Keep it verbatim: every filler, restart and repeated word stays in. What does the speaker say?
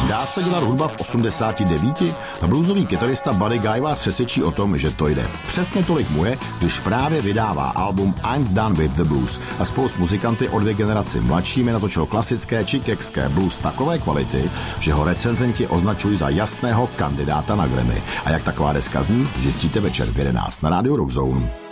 Dá se dělat hudba v osmdesáti devíti? Bluesový kytarista Buddy Guy vás přesvědčí o tom, že to jde. Přesně tolik mu je, když právě vydává album I'm Done With The Blues a spolu s muzikanty o dvě generaci mladšími natočil klasické chicagské blues takové kvality, že ho recenzenti označují za jasného kandidáta na Grammy. A jak taková deska zní, zjistíte večer v jedenáct na rádiu Rock Zone.